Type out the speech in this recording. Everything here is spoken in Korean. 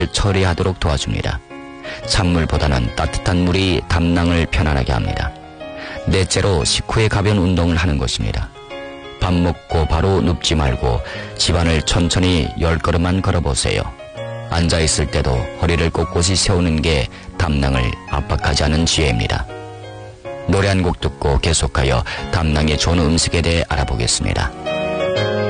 처리하도록 도와줍니다. 찬물보다는 따뜻한 물이 담낭을 편안하게 합니다. 넷째로 식후에 가벼운 운동을 하는 것입니다. 밥 먹고 바로 눕지 말고 집안을 천천히 10걸음만 걸어보세요. 앉아있을 때도 허리를 꼿꼿이 세우는 게 담낭을 압박하지 않은 지혜입니다. 노래 한 곡 듣고 계속하여 담낭에 좋은 음식에 대해 알아보겠습니다.